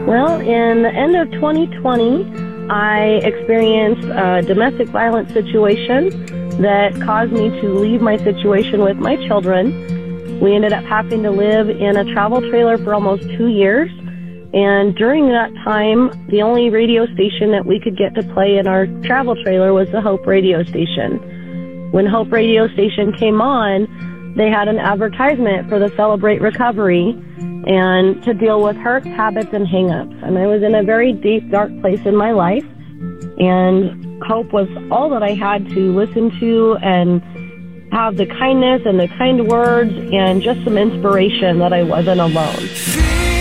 Well, in the end of 2020, I experienced a domestic violence situation that caused me to leave my situation with my children. We ended up having to live in a travel trailer for almost 2 years. And during that time, the only radio station that we could get to play in our travel trailer was the Hope radio station. When Hope radio station came on, they had an advertisement for the Celebrate Recovery and to deal with hurts, habits, and hang-ups. And I was in a very deep, dark place in my life. And Hope was all that I had to listen to and have the kindness and the kind words and just some inspiration that I wasn't alone.